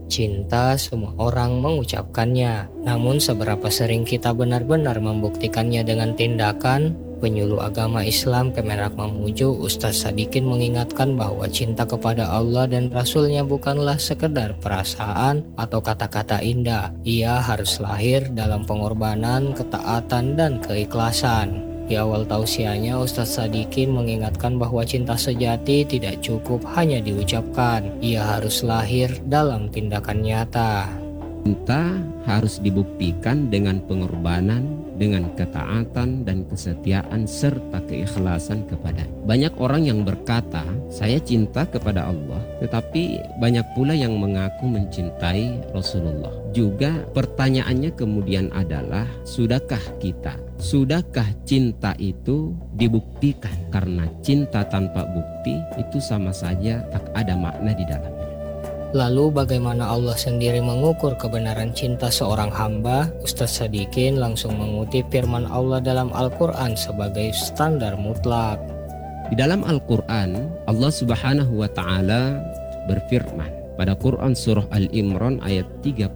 Cinta semua orang mengucapkannya, namun seberapa sering kita benar-benar membuktikannya dengan tindakan? Penyuluh agama Islam Kemenak Mamuju, Ustadz Sadikin mengingatkan bahwa cinta kepada Allah dan Rasul-Nya bukanlah sekedar perasaan atau kata-kata indah. Ia harus lahir dalam pengorbanan, ketaatan, dan keikhlasan. Di awal tausiahnya, Ustadz Sadikin mengingatkan bahwa cinta sejati tidak cukup hanya diucapkan. Ia harus lahir dalam tindakan nyata. Cinta harus dibuktikan dengan pengorbanan, dengan ketaatan dan kesetiaan serta keikhlasan kepada. Banyak orang yang berkata, saya cinta kepada Allah, tetapi banyak pula yang mengaku mencintai Rasulullah. Juga pertanyaannya kemudian adalah, sudahkah cinta itu dibuktikan? Karena cinta tanpa bukti itu sama saja tak ada makna di dalamnya. Lalu bagaimana Allah sendiri mengukur kebenaran cinta seorang hamba? Ustadz Sadikin langsung mengutip firman Allah dalam Al-Quran sebagai standar mutlak. Di dalam Al-Quran, Allah Subhanahu wa Ta'ala berfirman pada Quran surah Al-Imran ayat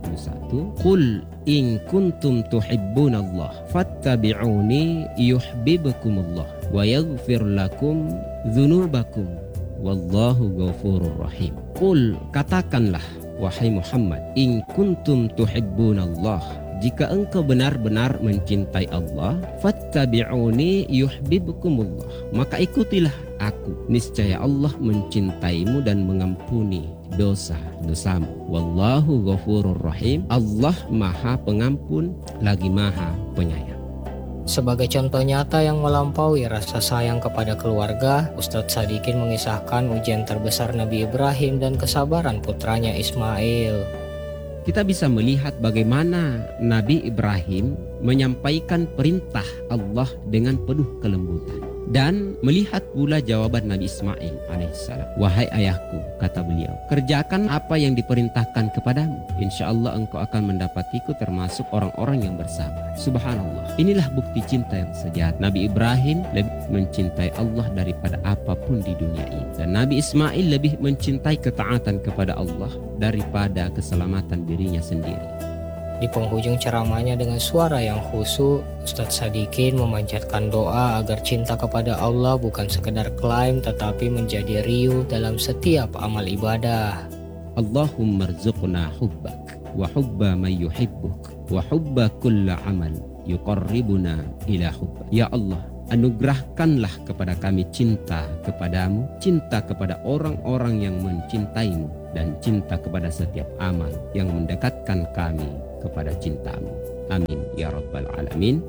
31, "Qul in kuntum tuhibbunallah fattabi'uni yuhibbukumullah wa yaghfir lakum dzunubakum wallahu ghafurur rahim." Qul, katakanlah wahai Muhammad, in kuntum tuhibbunallah, jika engkau benar-benar mencintai Allah, fattabi'uni yuhibbukumullah, maka ikutilah aku, niscaya Allah mencintaimu dan mengampuni dosa-dosamu. Wallahu ghafurur rahim, Allah Maha Pengampun lagi Maha Penyayang. Sebagai contoh nyata yang melampaui rasa sayang kepada keluarga, Ustadz Sadikin mengisahkan ujian terbesar Nabi Ibrahim dan kesabaran putranya Ismail. Kita bisa melihat bagaimana Nabi Ibrahim menyampaikan perintah Allah dengan penuh kelembutan. Dan melihat pula jawaban Nabi Ismail alaihissalam. Wahai ayahku, kata beliau, kerjakan apa yang diperintahkan kepadamu. Insya Allah engkau akan mendapatiku termasuk orang-orang yang bersabar. Subhanallah. Inilah bukti cinta yang sejati. Nabi Ibrahim lebih mencintai Allah daripada apapun di dunia ini. Dan Nabi Ismail lebih mencintai ketaatan kepada Allah daripada keselamatan dirinya sendiri. Di penghujung ceramahnya dengan suara yang khusyuk, Ustadz Sadikin memanjatkan doa agar cinta kepada Allah bukan sekedar klaim tetapi menjadi riuh dalam setiap amal ibadah. Allahumma rzuqna hubbak wa hubba man yuhibbuk wa hubba kulla amal yuqarribuna ila hubbak. Ya Allah, anugerahkanlah kepada kami cinta kepadamu, cinta kepada orang-orang yang mencintaimu, dan cinta kepada setiap amal yang mendekatkan kami kepada cintamu. Amin ya rabbal alamin.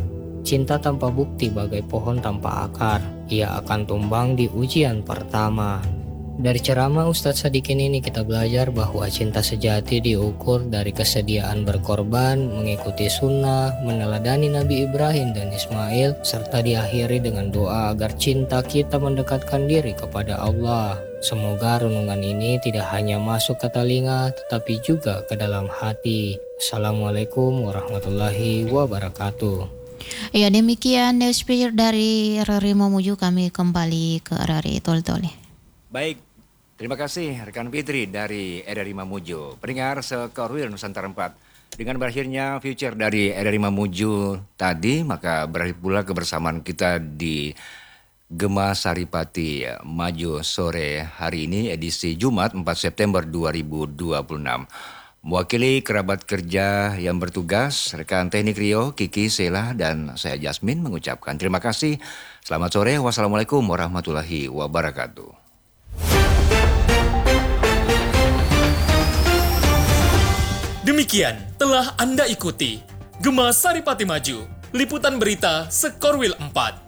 Cinta tanpa bukti bagai pohon tanpa akar. Ia akan tumbang di ujian pertama. Dari ceramah Ustadz Sadikin ini kita belajar bahwa cinta sejati diukur dari kesediaan berkorban, mengikuti sunnah, meneladani Nabi Ibrahim dan Ismail, serta diakhiri dengan doa agar cinta kita mendekatkan diri kepada Allah. Semoga renungan ini tidak hanya masuk ke telinga, tetapi juga ke dalam hati. Assalamualaikum warahmatullahi wabarakatuh. Ya, demikian speaker dari RRI Mamuju. Kami kembali ke RRI Tol-Tol. Baik, terima kasih rekan Fitri dari RRI Mamuju. Pendengar sekorwil Nusantara 4. Dengan berakhirnya future dari RRI Mamuju tadi, maka berakhir pula kebersamaan kita di Gema Saripati Maju sore hari ini, edisi Jumat 4 September 2026. Mewakili kerabat kerja yang bertugas, rekan teknik Rio, Kiki, Sela, dan saya Jasmine mengucapkan terima kasih. Selamat sore, wassalamualaikum warahmatullahi wabarakatuh. Demikian telah Anda ikuti Gema Saripati Maju, liputan berita Sekorwil 4.